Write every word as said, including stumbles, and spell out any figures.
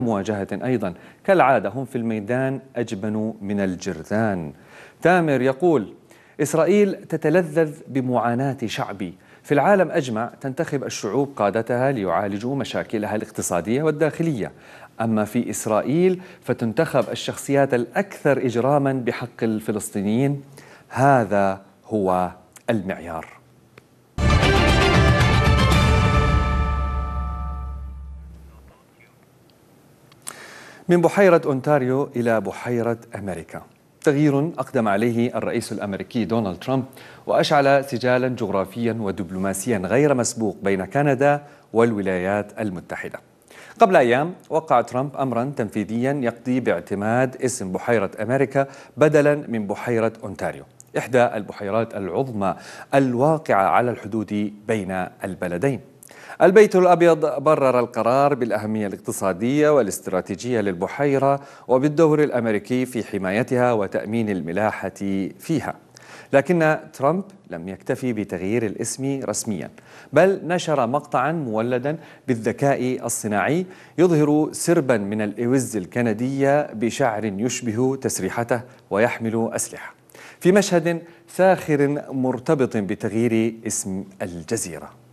مواجهة أيضا كالعادة هم في الميدان أجبن من الجرذان. تامر يقول: إسرائيل تتلذذ بمعاناة شعبي. في العالم أجمع تنتخب الشعوب قادتها ليعالجوا مشاكلها الاقتصادية والداخلية، أما في إسرائيل فتنتخب الشخصيات الأكثر إجراما بحق الفلسطينيين. هذا هو المعيار. من بحيرة أونتاريو إلى بحيرة أمريكا، تغيير أقدم عليه الرئيس الأمريكي دونالد ترامب وأشعل سجالا جغرافيا ودبلوماسيا غير مسبوق بين كندا والولايات المتحدة. قبل أيام وقع ترامب أمرا تنفيذيا يقضي باعتماد اسم بحيرة أمريكا بدلا من بحيرة أونتاريو، إحدى البحيرات العظمى الواقعة على الحدود بين البلدين. البيت الأبيض برر القرار بالأهمية الاقتصادية والاستراتيجية للبحيرة وبالدور الأمريكي في حمايتها وتأمين الملاحة فيها. لكن ترامب لم يكتفي بتغيير الاسم رسميا، بل نشر مقطعا مولدا بالذكاء الصناعي يظهر سربا من الإوز الكندية بشعر يشبه تسريحته ويحمل أسلحة، في مشهد ساخر مرتبط بتغيير اسم الجزيرة.